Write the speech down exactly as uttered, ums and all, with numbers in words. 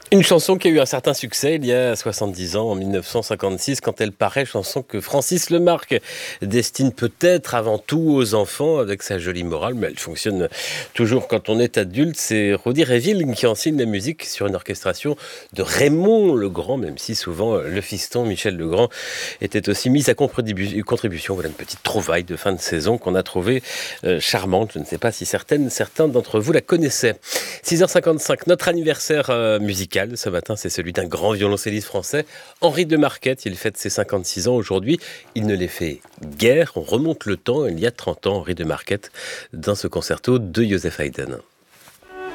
Une chanson qui a eu un certain succès il y a soixante-dix ans, en mille neuf cent cinquante-six, quand elle paraît, chanson que Francis Lemarque destine peut-être avant tout aux enfants, avec sa jolie morale, mais elle fonctionne toujours quand on est adulte. C'est Rudi Reville qui enseigne la musique sur une orchestration de Raymond Legrand, même si souvent le fiston Michel Legrand était aussi mis à contribu- contribution. Voilà une petite trouvaille de fin de saison qu'on a trouvée euh, charmante. Je ne sais pas si certaines, certains d'entre vous la connaissaient. six heures cinquante-cinq, notre anniversaire euh, musical ce matin, c'est celui d'un grand violoncelliste français, Henri de Marquette. Il fête ses cinquante-six ans aujourd'hui. Il ne les fait guère. On remonte le temps, il y a trente ans, Henri de Marquette, dans ce concerto de Joseph Haydn.